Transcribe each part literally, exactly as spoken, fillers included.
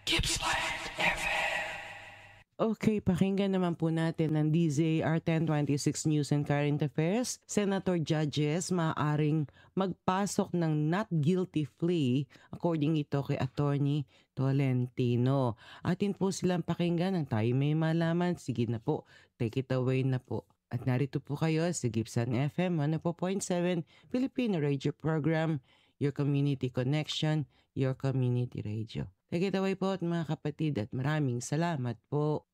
Gippsland F M. Okay, pakinggan naman po natin ng D Z R ten twenty-six News and Current Affairs. Senator judges maaaring magpasok ng not guilty plea according ito kay Attorney Tolentino. Atin po silang pakinggan ng tayo may malaman. Sige na po, take it away na po. At narito po kayo sa Gibson F M one oh four point seven Filipino Radio Program, Your Community Connection, Your Community Radio. Take it away po at mga kapatid at maraming salamat po.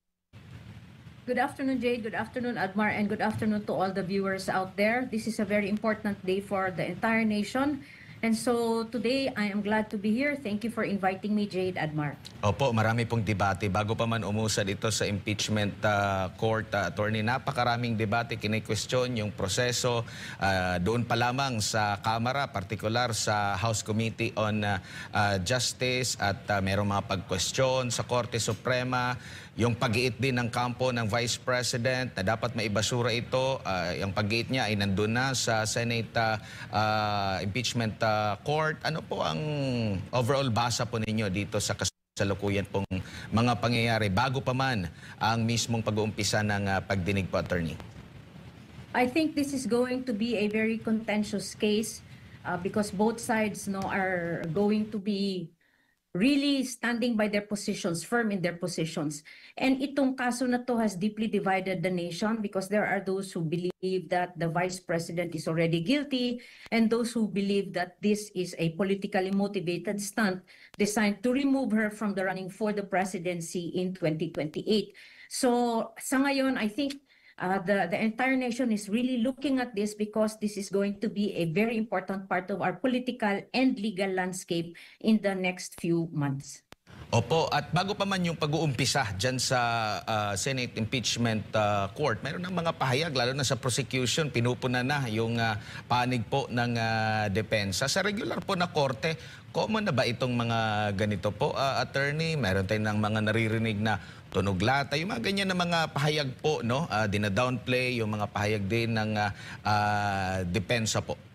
Good afternoon, Jade. Good afternoon, Admar, and good afternoon to all the viewers out there. This is a very important day for the entire nation. And so today, I am glad to be here. Thank you for inviting me, Jade, Admar. Opo, marami pong debate. Bago pa man umusad ito sa impeachment uh, court, uh, attorney, napakaraming debate, kine-question yung proseso. Uh, doon pa lamang sa Kamara, partikular sa House Committee on uh, uh, Justice at uh, merong mga pag-question sa Korte Suprema. Yung pag-iit din ng kampo ng Vice President na dapat maibasura ito, uh, yung pag-iit niya ay nandun na sa Senate uh, uh, Impeachment uh, Court. Ano po ang overall basa po ninyo dito sa kasalukuyan pong mga pangyayari bago pa man ang mismong pag-uumpisa ng uh, pagdinig po, attorney? I think this is going to be a very contentious case uh, because both sides no, are going to be really standing by their positions, firm in their positions. And itong kaso na to has deeply divided the nation because there are those who believe that the Vice President is already guilty and those who believe that this is a politically motivated stunt designed to remove her from the running for the presidency in twenty twenty-eight. So sa ngayon, I think Uh, the, the entire nation is really looking at this because this is going to be a very important part of our political and legal landscape in the next few months. Opo, at bago pa man yung pag-uumpisa dyan sa uh, Senate Impeachment uh, Court, mayroon ng mga pahayag, lalo na sa prosecution, pinupuna na yung uh, panig po ng uh, depensa. Sa regular po na korte, common na ba itong mga ganito po, uh, attorney? Meron tayong ng mga naririnig na tunog lata, yung mga ganyan na mga pahayag po, no? Uh, dina-downplay, yung mga pahayag din ng uh, uh, depensa po.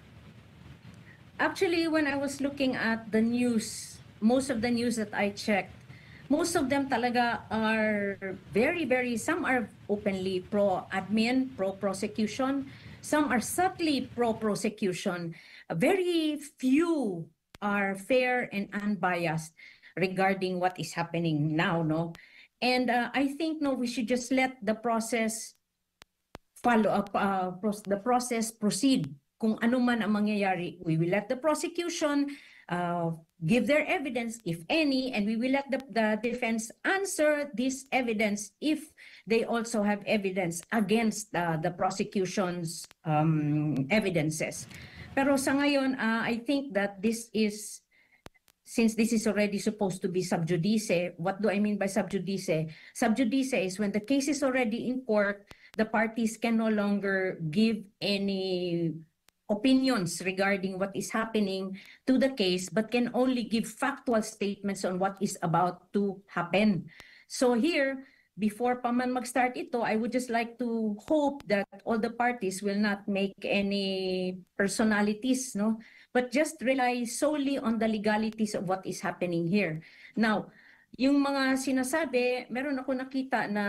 Actually, when I was looking at the news, most of the news that I checked, most of them talaga are very, very, some are openly pro-admin, pro-prosecution, some are subtly pro-prosecution. Very few are fair and unbiased regarding what is happening now, no? And uh, I think, no, we should just let the process follow up, uh, the process proceed. Kung ano man ang mangyayari, we will let the prosecution uh, give their evidence, if any, and we will let the, the defense answer this evidence if they also have evidence against uh, the prosecution's um, evidences. Pero sa ngayon, uh, I think that this is, since this is already supposed to be sub judice, what do I mean by sub judice? Sub judice is when the case is already in court, the parties can no longer give any opinions regarding what is happening to the case, but can only give factual statements on what is about to happen. So here, before pa man mag-start ito, I would just like to hope that all the parties will not make any personalities, no? But just rely solely on the legalities of what is happening here. Now, yung mga sinasabi, meron ako nakita na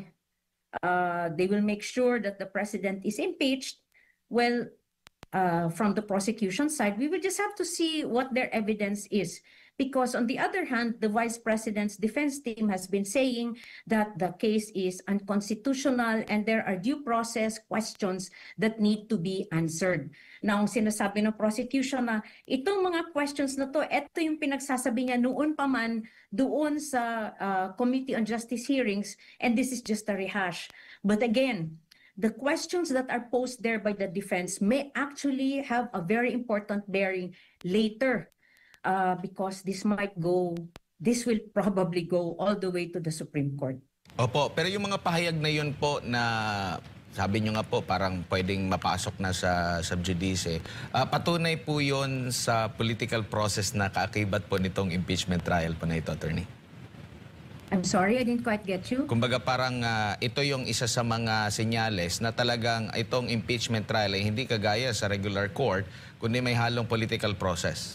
uh, they will make sure that the president is impeached. Well, uh, from the prosecution side, we will just have to see what their evidence is. Because on the other hand, the Vice President's defense team has been saying that the case is unconstitutional and there are due process questions that need to be answered. Now, ang sinasabi ng prosecution na itong mga questions na to, ito yung pinagsasabi niya noon pa man doon sa uh, Committee on Justice hearings, and this is just a rehash. But again, the questions that are posed there by the defense may actually have a very important bearing later. Uh, because this might go, this will probably go all the way to the Supreme Court. Opo, pero yung mga pahayag na yun po na sabi nyo nga po parang pwedeng mapasok na sa sub judice, uh, patunay po yun sa political process na kaakibat po nitong impeachment trial po na ito, attorney? I'm sorry, I didn't quite get you. Kumbaga parang uh, ito yung isa sa mga senyales na talagang itong impeachment trial ay hindi kagaya sa regular court, kundi may halong political process.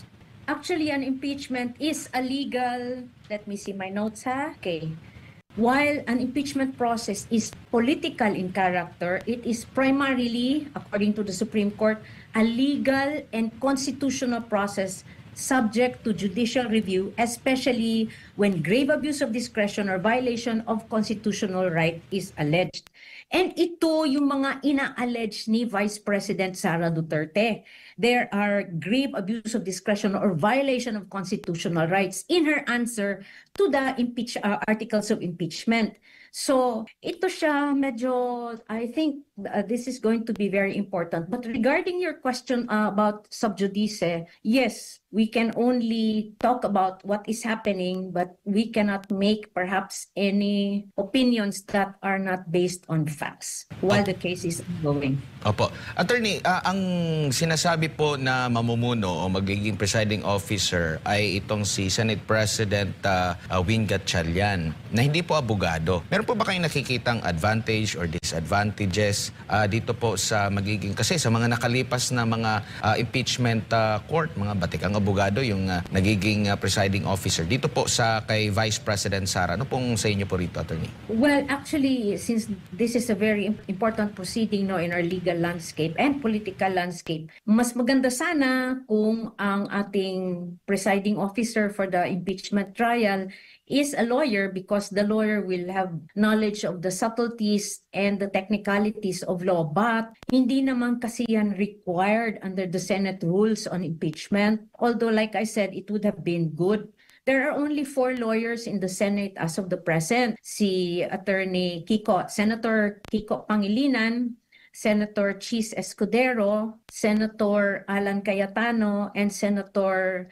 actually an impeachment is a legal, let me see my notes ha. Okay. While an impeachment process is political in character, it is primarily, according to the Supreme Court, a legal and constitutional process subject to judicial review, especially when grave abuse of discretion or violation of constitutional right is alleged. And ito yung mga ina-allege ni Vice President Sara Duterte. There are grave abuse of discretion or violation of constitutional rights in her answer to the impeach, uh, articles of impeachment. So ito siya medyo, I think uh, this is going to be very important. But regarding your question uh, about sub judice, yes, we can only talk about what is happening, but we cannot make perhaps any opinions that are not based on facts while the case is ongoing. Opo. Attorney, ah, ang sinasabi po na mamumuno o magiging presiding officer ay itong si Senate President uh, uh, Win Gatchalian na hindi po abogado. Meron po ba kayong nakikitang advantage or disadvantages uh, dito po sa magiging, kasi sa mga nakalipas na mga uh, impeachment uh, court, mga batikang abogado yung uh, nagiging uh, presiding officer. Dito po sa kay Vice President Sara, ano pong sa inyo po rito, Attorney? Well, actually, since this is a very important proceeding no, in our legal landscape and political landscape, mas maganda sana kung ang ating presiding officer for the impeachment trial is a lawyer, because the lawyer will have knowledge of the subtleties and the technicalities of law. But hindi naman kasi yan required under the Senate rules on impeachment. Although, like I said, it would have been good. There are only four lawyers in the Senate as of the present. Si Attorney Kiko, Senator Kiko Pangilinan, Senator Chis Escudero, Senator Alan Cayetano, and Senator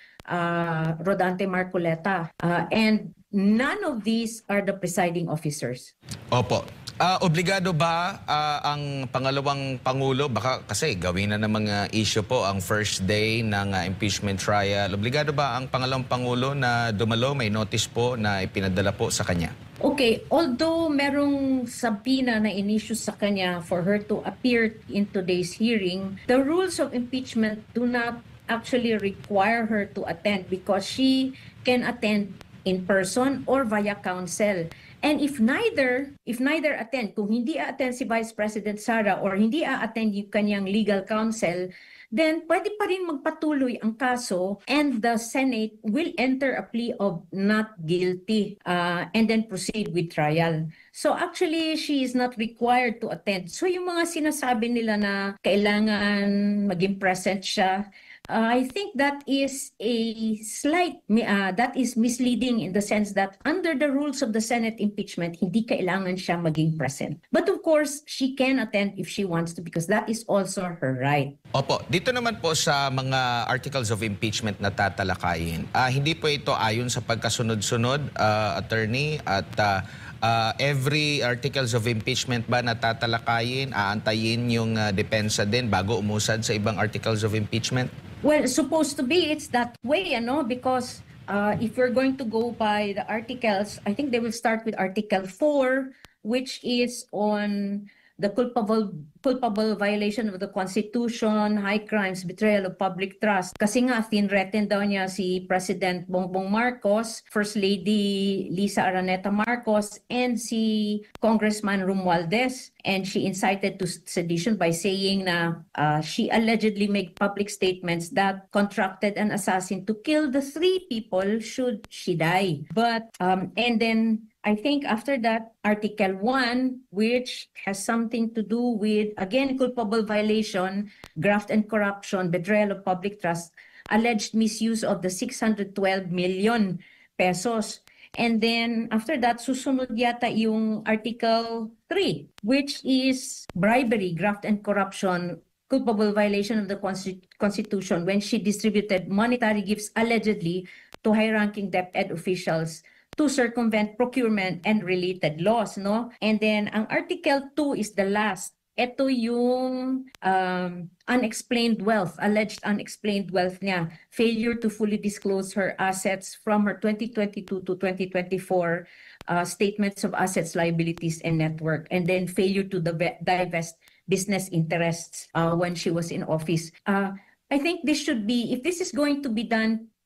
uh, Rodante Marcoleta. Uh, and none of these are the presiding officers. Opo. Uh, obligado ba uh, ang pangalawang Pangulo, baka kasi gawin na ng mga issue po ang first day ng uh, impeachment trial, obligado ba ang pangalawang Pangulo na dumalo, may notice po na ipinadala po sa kanya? Okay, although merong subpoena na in-issue sa kanya for her to appear in today's hearing, the rules of impeachment do not actually require her to attend because she can attend in person or via counsel. And if neither, if neither attend, kung hindi a-attend si Vice President Sara or hindi a-attend yung kanyang legal counsel, then pwede pa rin magpatuloy ang kaso and the Senate will enter a plea of not guilty uh, and then proceed with trial. So actually, she is not required to attend. So yung mga sinasabi nila na kailangan maging present siya, Uh, I think that is a slight, uh, that is misleading in the sense that under the rules of the Senate impeachment, hindi kailangan siya maging present. But of course, she can attend if she wants to because that is also her right. Opo, dito naman po sa mga articles of impeachment na tatalakayin, uh, hindi po ito ayon sa pagkasunod-sunod, uh, Attorney, at uh, Uh, every articles of impeachment ba na tatalakayin, aantayin yung uh, depensa din bago umusad sa ibang articles of impeachment? Well, supposed to be, it's that way, ano, because uh, if we're going to go by the articles, I think they will start with Article four, which is on the culpable culpable violation of the Constitution, high crimes, betrayal of public trust. Kasi nga, tinreten daw niya si President Bongbong Marcos, First Lady Lisa Araneta Marcos, and si Congressman Romualdez. And she incited to sedition by saying na uh, she allegedly made public statements that contracted an assassin to kill the three people should she die. But, um, and then, I think after that, Article one, which has something to do with, again, culpable violation, graft and corruption, betrayal of public trust, alleged misuse of the six hundred twelve million pesos. And then after that, susunod yata yung Article three, which is bribery, graft and corruption, culpable violation of the Constitution when she distributed monetary gifts allegedly to high-ranking DepEd officials to circumvent procurement and related laws, no? And then ang Article two is the last. Ito yung um, unexplained wealth, alleged unexplained wealth niya. Failure to fully disclose her assets from her twenty twenty-two to twenty twenty-four uh, statements of assets, liabilities, and network. And then failure to divest business interests uh, when she was in office. Uh, I think this should be, if this is going to be done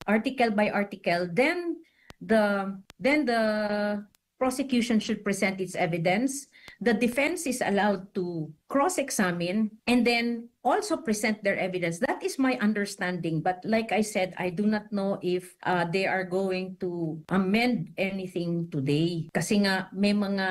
article by article, then the then the prosecution should present its evidence. The defense is allowed to cross-examine and then also present their evidence. That is my understanding. But like I said, I do not know if uh, they are going to amend anything today. Kasi nga may mga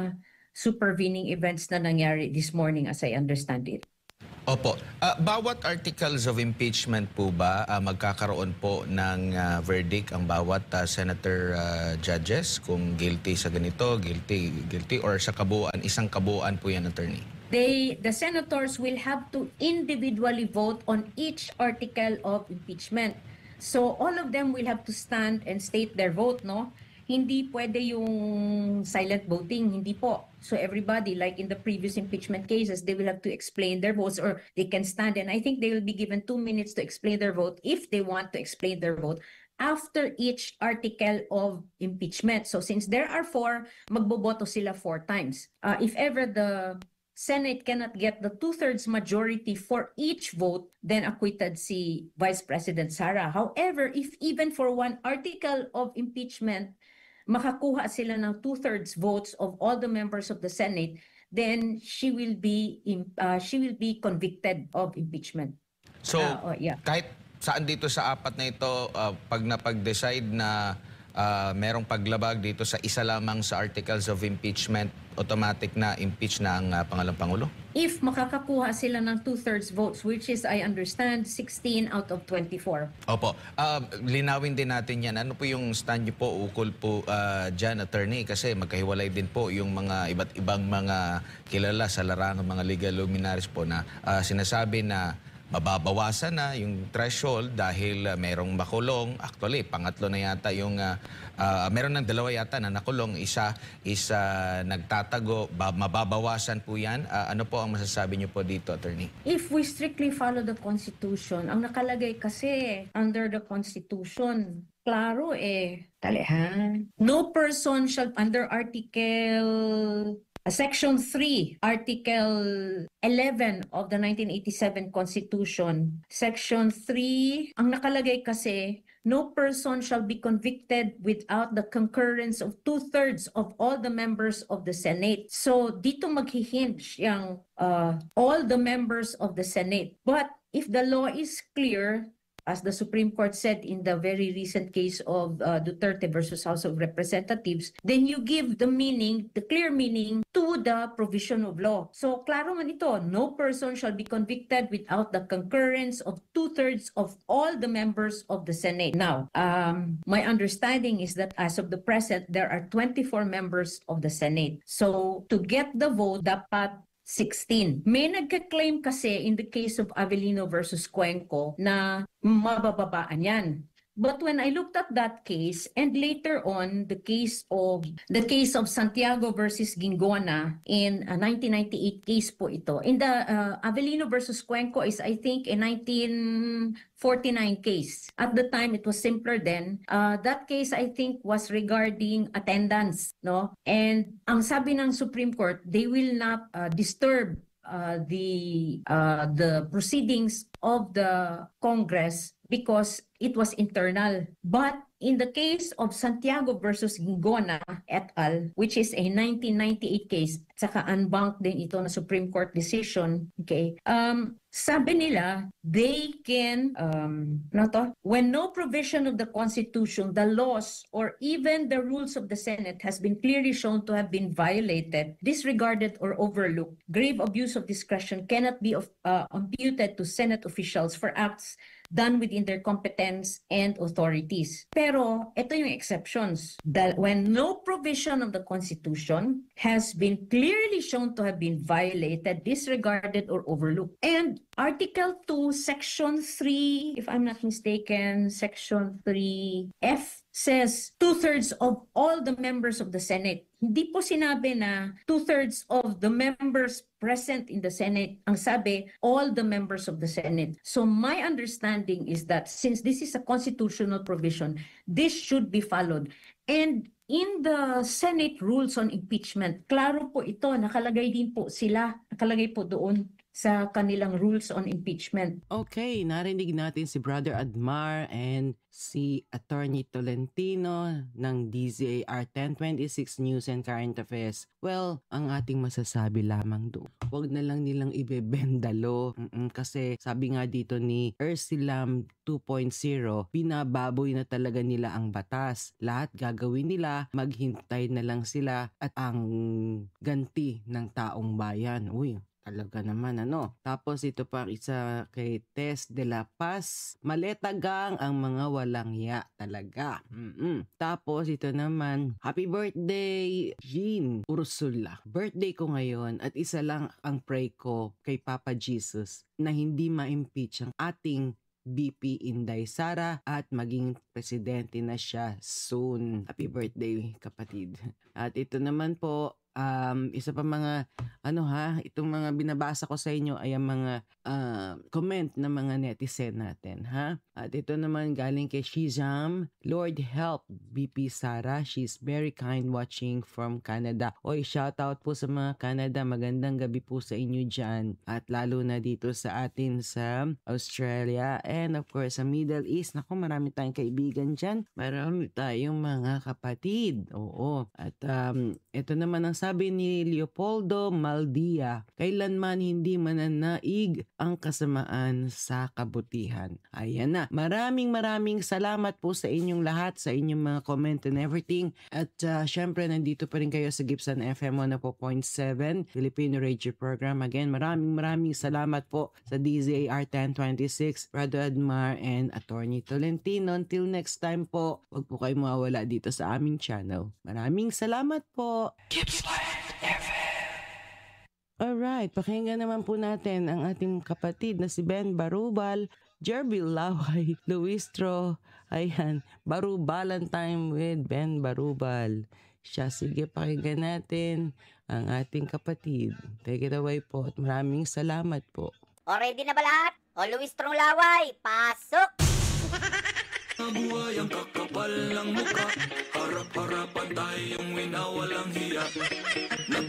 supervening events na nangyari this morning as I understand it. Opo. Ah, bawat articles of impeachment po ba ah, magkakaroon po ng ah, verdict ang bawat ah, senator ah, judges kung guilty sa ganito, guilty, guilty, or sa kabuuan, isang kabuuan po yan, attorney? They, the senators will have to individually vote on each article of impeachment. So all of them will have to stand and state their vote, no? Hindi pwede yung silent voting, hindi po. So everybody, like in the previous impeachment cases, they will have to explain their votes or they can stand, and I think they will be given two minutes to explain their vote if they want to explain their vote after each article of impeachment. So since there are four, magboboto sila four times. Uh, if ever the Senate cannot get the two-thirds majority for each vote, then acquitted si Vice President Sara. However, if even for one article of impeachment, makakuha sila ng two-thirds votes of all the members of the Senate, then she will be uh, she will be convicted of impeachment. So, Uh, oh, yeah. kahit saan dito sa apat na ito, ah, pag napag-decide na ah, merong paglabag dito sa isa lamang sa articles of impeachment, automatic na impeach na ang ah, Pangalawang Pangulo? If makakakuha sila ng two-thirds votes, which is, I understand, sixteen out of twenty-four. Opo. Ah, linawin din natin yan. Ano po yung stand niyo po, ukol po ah, dyan, attorney? Kasi magkahiwalay din po yung mga iba't ibang mga kilala sa larangan, mga legal luminaries po na ah, sinasabi na mababawasan na yung threshold dahil uh, merong makulong. Actually, pangatlo na yata yung, uh, uh, meron ng dalawa yata na nakulong. Isa is uh, nagtatago. Ba mababawasan po yan. Uh, ano po ang masasabi niyo po dito, attorney? If we strictly follow the Constitution, ang nakalagay kasi under the Constitution, klaro eh, talihan. No person shall, under Article Uh, Section three, Article eleven of the nineteen eighty-seven Constitution. Section three, ang nakalagay kasi, no person shall be convicted without the concurrence of two-thirds of all the members of the Senate. So dito maghihinge yung uh, all the members of the Senate. But if the law is clear, as the Supreme Court said in the very recent case of uh, Duterte versus House of Representatives, then you give the meaning, the clear meaning to the provision of law. So, klaro man ito, no person shall be convicted without the concurrence of two-thirds of all the members of the Senate. Now, um, my understanding is that as of the present, there are twenty-four members of the Senate. So, to get the vote, dapat sixteen. May nagka-claim kasi in the case of Avellino versus Cuenco na mabababaan yan. But when I looked at that case, and later on the case of the case of Santiago versus Gingona in a nineteen ninety-eight case po ito. In the uh, Avellino versus Cuenco is I think a nineteen forty-nine case. At the time it was simpler then. Uh, that case I think was regarding attendance, no? And ang sabi ng Supreme Court, they will not uh, disturb uh, the uh, the proceedings of the Congress because it was internal. But in the case of Santiago versus Gingona et al., which is a nineteen ninety-eight case, saka unbanked din ito na Supreme Court decision, okay, um, sabi nila, they can, um, ano to? When no provision of the Constitution, the laws, or even the rules of the Senate has been clearly shown to have been violated, disregarded, or overlooked, grave abuse of discretion cannot be of, uh, imputed to Senate officials for acts done within their competence and authorities. Pero ito yung exceptions. That when no provision of the Constitution has been clearly shown to have been violated, disregarded, or overlooked. And Article two, Section three, if I'm not mistaken, Section three F says two-thirds of all the members of the Senate. Hindi po sinabi na two-thirds of the members present in the Senate. Ang sabi, all the members of the Senate. So my understanding is that since this is a constitutional provision, this should be followed. And in the Senate rules on impeachment, klaro po ito, nakalagay din po sila, nakalagay po doon sa kanilang rules on impeachment. Okay, narinig natin si Brother Admar and si Attorney Tolentino ng D Z A R ten twenty-six News and Current Affairs. Well, ang ating masasabi lamang doon, huwag na lang nilang ibebendalo. Mm-mm, kasi sabi nga dito ni Ursulam two point oh, binababoy na talaga nila ang batas. Lahat gagawin nila, maghintay na lang sila at ang ganti ng taong bayan. Uy, talaga naman ano. Tapos ito pa isa kay Tess de la Paz. Maletagang ang mga walang ya talaga. Mm-mm. Tapos ito naman, happy birthday Jean Ursula. Birthday ko ngayon at isa lang ang pray ko kay Papa Jesus na hindi ma-impeach ang ating B P Inday Sara at maging presidente na siya soon. Happy birthday kapatid. At ito naman po, um, isa pa mga ano ha, itong mga binabasa ko sa inyo ay ang mga uh, comment ng mga netizen natin ha. At ito naman galing kay Shizam, Lord help B P Sara, she's very kind watching from Canada. Oy, shout out po sa mga Canada, magandang gabi po sa inyo dyan. At lalo na dito sa atin sa Australia and of course sa Middle East. Naku, marami tayong kaibigan dyan. Marami tayong mga kapatid. Oo. At um, ito naman ang sabi ni Leopoldo Maldia, kailanman hindi mananaig ang kasamaan sa kabutihan. Ayan na. Maraming maraming salamat po sa inyong lahat, sa inyong mga comment and everything. At uh, syempre, nandito pa rin kayo sa Gibson F M one oh four point seven, Filipino Radio Program. Again, maraming maraming salamat po sa D Z A R ten twenty-six, Brother Admar and Attorney Tolentino. Until next time po, huwag po kayo mawawala dito sa aming channel. Maraming salamat po. Gippsland F M. Alright, pakinggan naman po natin ang ating kapatid na si Ben Barubal, Jerbil Laway, Luistro, ayan, Barubalan time with Ben Barubal. Siya, sige, pakinggan natin ang ating kapatid. Take it away po at maraming salamat po. O ready na ba lahat? O Luis Trong Laway, pasok! Buhay ang kakapal ng muka, harap-harapan tayong winawalang hiya.